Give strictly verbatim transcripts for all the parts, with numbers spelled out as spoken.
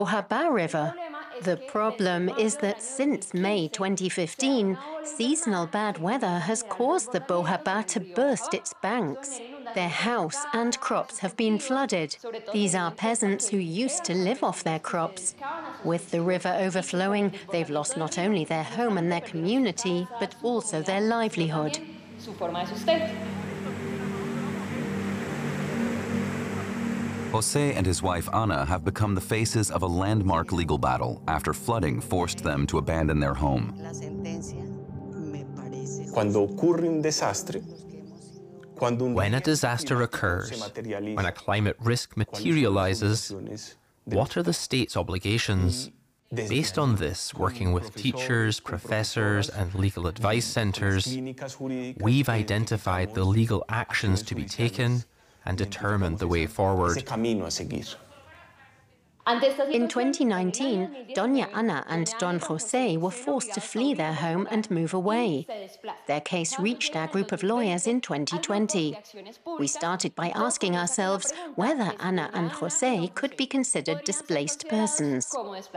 Bohaba River. The problem is that since May twenty fifteen, seasonal bad weather has caused the Bohaba to burst its banks. Their house and crops have been flooded. These are peasants who used to live off their crops. With the river overflowing, they've lost not only their home and their community, but also their livelihood. Jose and his wife Ana have become the faces of a landmark legal battle after flooding forced them to abandon their home. When a disaster occurs, when a climate risk materializes, what are the state's obligations? Based on this, working with teachers, professors, and legal advice centers, we've identified the legal actions to be taken and determined the way forward. In twenty nineteen, Doña Ana and Don Jose were forced to flee their home and move away. Their case reached our group of lawyers in twenty twenty. We started by asking ourselves whether Ana and Jose could be considered displaced persons.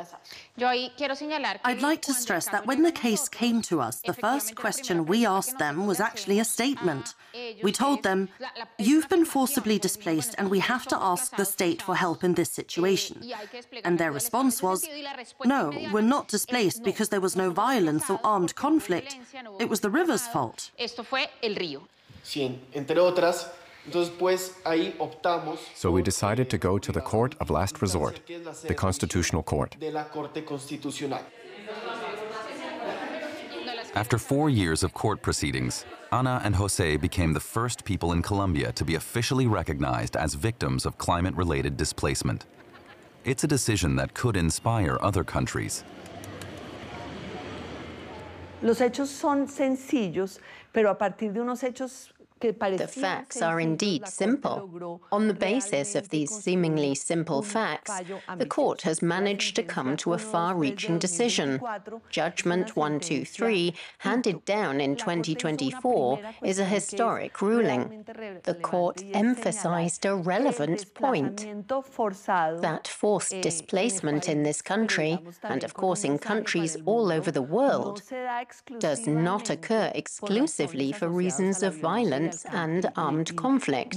I'd like to stress that when the case came to us, the first question we asked them was actually a statement. We told them, "You've been forcibly displaced and we have to ask the state for help in this situation." And their response was, "No, we're not displaced because there was no violence or armed conflict. It was the river's fault." So we decided to go to the court of last resort, the Constitutional Court. After four years of court proceedings, Ana and Jose became the first people in Colombia to be officially recognized as victims of climate-related displacement. It's a decision that could inspire other countries. Los hechos son sencillos, pero a partir de unos hechos The facts are indeed simple. On the basis of these seemingly simple facts, the court has managed to come to a far-reaching decision. Judgment one two three, handed down in twenty twenty-four, is a historic ruling. The court emphasized a relevant point, that forced displacement in this country, and of course in countries all over the world, does not occur exclusively for reasons of violence and armed conflict.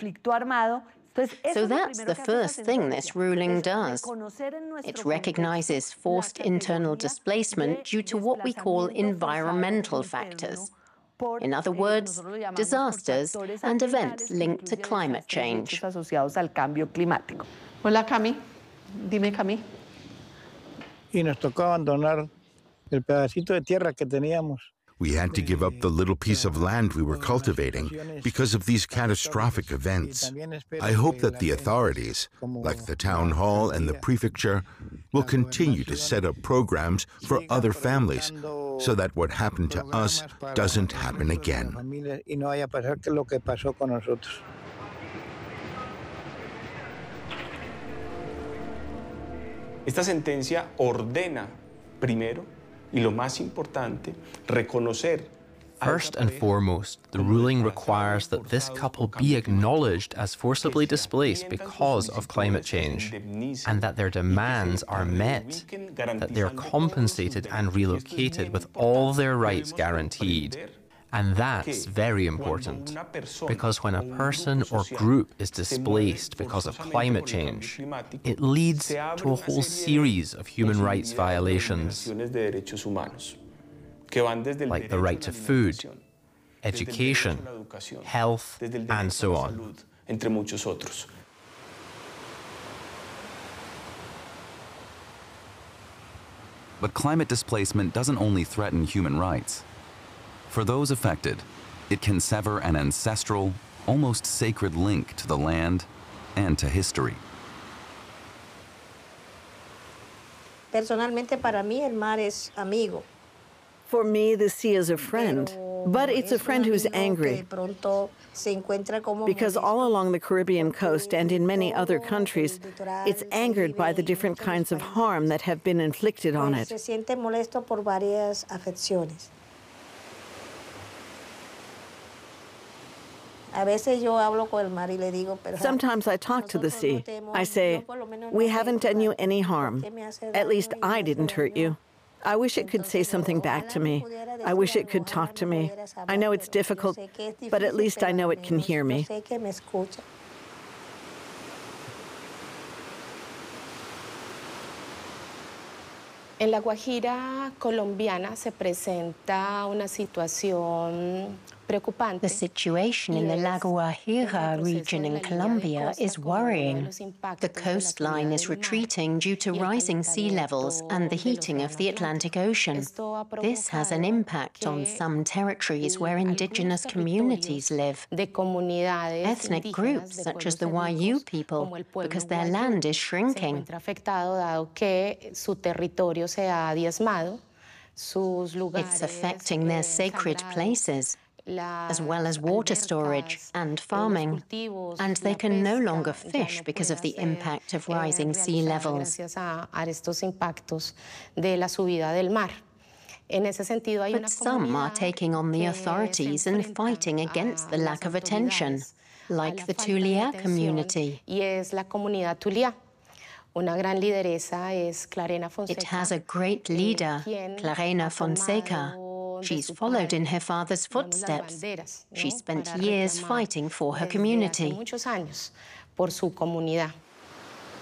So that's the first thing this ruling does. It recognizes forced internal displacement due to what we call environmental factors. In other words, disasters and events linked to climate change. Hola, Cami. Dime, Cami. Y nos tocó abandonar el pedacito de tierra que teníamos. We had to give up the little piece of land we were cultivating because of these catastrophic events. I hope that the authorities, like the town hall and the prefecture, will continue to set up programs for other families so that what happened to us doesn't happen again. Esta sentencia ordena, primero, y lo más importante, reconocer. First and foremost, the ruling requires that this couple be acknowledged as forcibly displaced because of climate change, and that their demands are met, that they're compensated and relocated with all their rights guaranteed. And that's very important, because when a person or group is displaced because of climate change, it leads to a whole series of human rights violations, like the right to food, education, health, and so on. But climate displacement doesn't only threaten human rights. For those affected, it can sever an ancestral, almost sacred link to the land and to history. Personalmente, para mí, el mar es amigo. For me, the sea is a friend, but it's a friend who's angry. Because all along the Caribbean coast and in many other countries, it's angered by the different kinds of harm that have been inflicted on it. Se siente molesto por varias afecciones. Sometimes I talk to the sea. I say, we haven't done you any harm. At least I didn't hurt you. I wish it could say something back to me. I wish it could talk to me. I know it's difficult, but at least I know it can hear me. En La Guajira colombiana se presenta una situación preocupante. The situation in the La Guajira region in Colombia is worrying. The coastline is retreating due to rising sea levels and the heating of the Atlantic Ocean. This has an impact on some territories where indigenous communities live. Ethnic groups such as the Wayuu people, because their land is shrinking. It's affecting their sacred places, as well as water storage and farming, and they can no longer fish because of the impact of rising sea levels. But some are taking on the authorities and fighting against the lack of attention, like the Tulia community. It has a great leader, Clarena Fonseca. She's followed in her father's footsteps. She spent years fighting for her community.